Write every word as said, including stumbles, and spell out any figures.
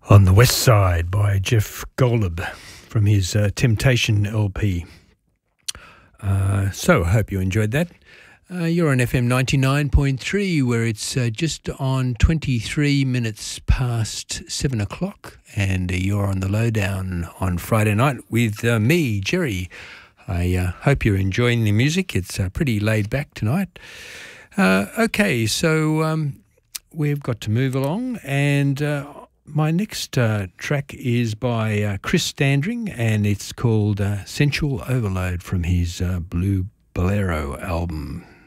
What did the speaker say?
On the West Side by Jeff Golub from his uh, Temptation L P. Uh, so I hope you enjoyed that. Uh, you're on F M ninety-nine point three where it's uh, just on twenty-three minutes past seven o'clock and uh, you're on the lowdown on Friday night with uh, me, Jerry. I uh, hope you're enjoying the music. It's uh, pretty laid back tonight. Uh, okay, so um, we've got to move along and uh, my next uh, track is by uh, Chris Standring and it's called uh, Sensual Overload from his uh, Blue Bolero album.